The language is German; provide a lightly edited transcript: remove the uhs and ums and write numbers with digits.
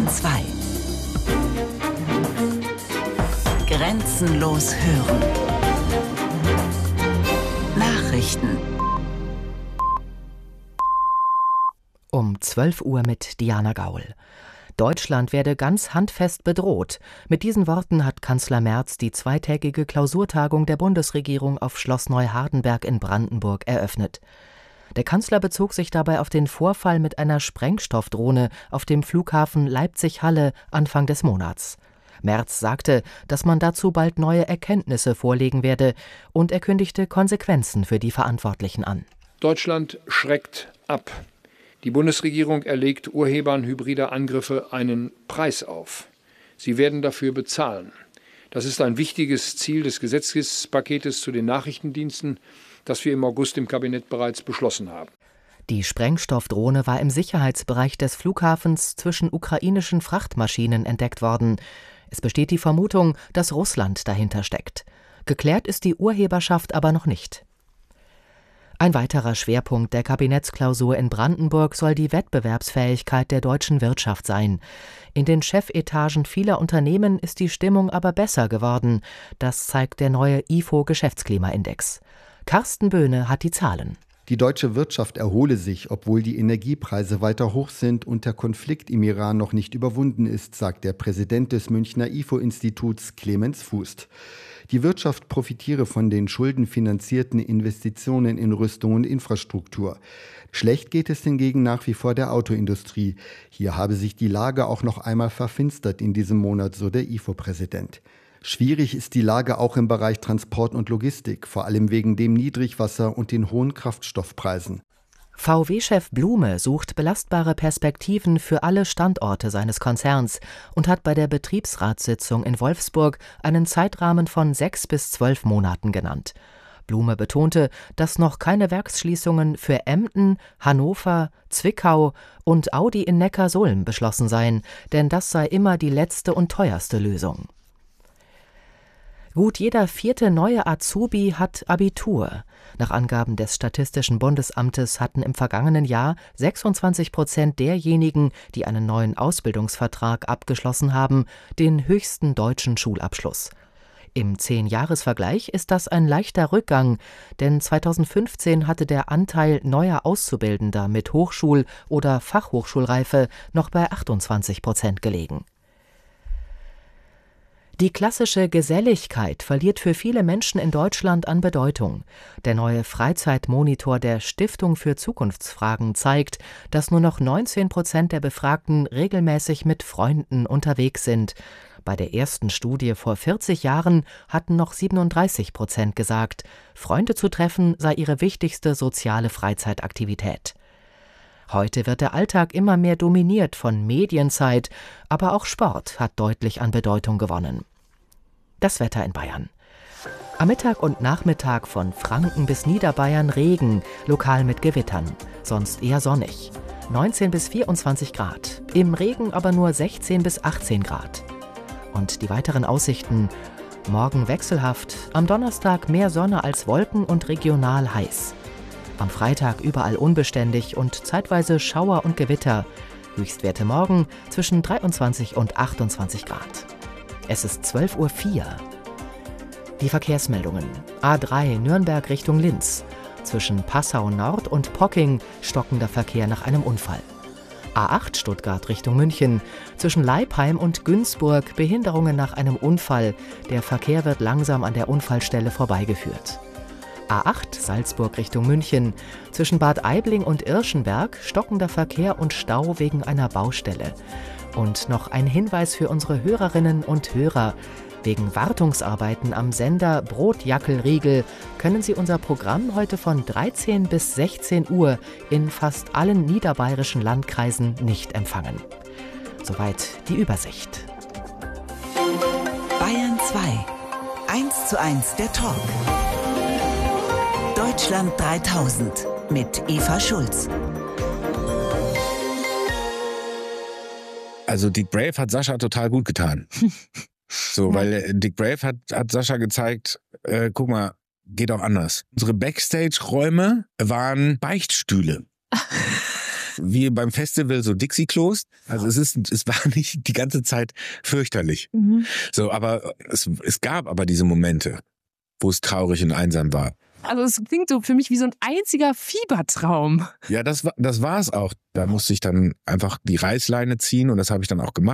2. Grenzenlos hören. Nachrichten. Um 12 Uhr mit Diana Gaul. Deutschland werde ganz handfest bedroht. Mit diesen Worten hat Kanzler Merz die zweitägige Klausurtagung der Bundesregierung auf Schloss Neuhardenberg in Brandenburg eröffnet. Der Kanzler bezog sich dabei auf den Vorfall mit einer Sprengstoffdrohne auf dem Flughafen Leipzig-Halle Anfang des Monats. Merz sagte, dass man dazu bald neue Erkenntnisse vorlegen werde, und er kündigte Konsequenzen für die Verantwortlichen an. Deutschland schreckt ab. Die Bundesregierung erlegt Urhebern hybrider Angriffe einen Preis auf. Sie werden dafür bezahlen. Das ist ein wichtiges Ziel des Gesetzespaketes zu den Nachrichtendiensten, das wir im August im Kabinett bereits beschlossen haben. Die Sprengstoffdrohne war im Sicherheitsbereich des Flughafens zwischen ukrainischen Frachtmaschinen entdeckt worden. Es besteht die Vermutung, dass Russland dahinter steckt. Geklärt ist die Urheberschaft aber noch nicht. Ein weiterer Schwerpunkt der Kabinettsklausur in Brandenburg soll die Wettbewerbsfähigkeit der deutschen Wirtschaft sein. In den Chefetagen vieler Unternehmen ist die Stimmung aber besser geworden. Das zeigt der neue IFO-Geschäftsklimaindex. Carsten Böhne hat die Zahlen. Die deutsche Wirtschaft erhole sich, obwohl die Energiepreise weiter hoch sind und der Konflikt im Iran noch nicht überwunden ist, sagt der Präsident des Münchner IFO-Instituts Clemens Fußt. Die Wirtschaft profitiere von den schuldenfinanzierten Investitionen in Rüstung und Infrastruktur. Schlecht geht es hingegen nach wie vor der Autoindustrie. Hier habe sich die Lage auch noch einmal verfinstert in diesem Monat, so der IFO-Präsident. Schwierig ist die Lage auch im Bereich Transport und Logistik, vor allem wegen dem Niedrigwasser und den hohen Kraftstoffpreisen. VW-Chef Blume sucht belastbare Perspektiven für alle Standorte seines Konzerns und hat bei der Betriebsratssitzung in Wolfsburg einen Zeitrahmen von 6 bis 12 Monaten genannt. Blume betonte, dass noch keine Werksschließungen für Emden, Hannover, Zwickau und Audi in Neckarsulm beschlossen seien, denn das sei immer die letzte und teuerste Lösung. Gut jeder 4. neue Azubi hat Abitur. Nach Angaben des Statistischen Bundesamtes hatten im vergangenen Jahr 26% derjenigen, die einen neuen Ausbildungsvertrag abgeschlossen haben, den höchsten deutschen Schulabschluss. Im 10-Jahres-Vergleich ist das ein leichter Rückgang, denn 2015 hatte der Anteil neuer Auszubildender mit Hochschul- oder Fachhochschulreife noch bei 28% gelegen. Die klassische Geselligkeit verliert für viele Menschen in Deutschland an Bedeutung. Der neue Freizeitmonitor der Stiftung für Zukunftsfragen zeigt, dass nur noch 19% der Befragten regelmäßig mit Freunden unterwegs sind. Bei der ersten Studie vor 40 Jahren hatten noch 37% gesagt, Freunde zu treffen sei ihre wichtigste soziale Freizeitaktivität. Heute wird der Alltag immer mehr dominiert von Medienzeit, aber auch Sport hat deutlich an Bedeutung gewonnen. Das Wetter in Bayern. Am Mittag und Nachmittag von Franken bis Niederbayern Regen, lokal mit Gewittern, sonst eher sonnig. 19 bis 24 Grad, im Regen aber nur 16 bis 18 Grad. Und die weiteren Aussichten: morgen wechselhaft, am Donnerstag mehr Sonne als Wolken und regional heiß. Am Freitag überall unbeständig und zeitweise Schauer und Gewitter. Höchstwerte morgen zwischen 23 und 28 Grad. Es ist 12:04 Uhr. Die Verkehrsmeldungen. A3 Nürnberg Richtung Linz. Zwischen Passau Nord und Pocking stockender Verkehr nach einem Unfall. A8 Stuttgart Richtung München. Zwischen Leipheim und Günzburg Behinderungen nach einem Unfall. Der Verkehr wird langsam an der Unfallstelle vorbeigeführt. A8 Salzburg Richtung München. Zwischen Bad Aibling und Irschenberg stockender Verkehr und Stau wegen einer Baustelle. Und noch ein Hinweis für unsere Hörerinnen und Hörer. Wegen Wartungsarbeiten am Sender Brotjackelriegel können Sie unser Programm heute von 13 bis 16 Uhr in fast allen niederbayerischen Landkreisen nicht empfangen. Soweit die Übersicht. Bayern 2. 1:1 der Talk. Deutschland 3000 mit Eva Schulz. Also Dick Brave hat Sascha total gut getan. So, weil Dick Brave hat Sascha gezeigt, guck mal, geht auch anders. Unsere Backstage-Räume waren Beichtstühle. wie beim Festival so Dixie-Klos. Also es war nicht die ganze Zeit fürchterlich. So, aber es gab aber diese Momente, wo es traurig und einsam war. Also es klingt so für mich wie so ein einziger Fiebertraum. Ja, das war es auch. Da musste ich dann einfach die Reißleine ziehen und das habe ich dann auch gemacht.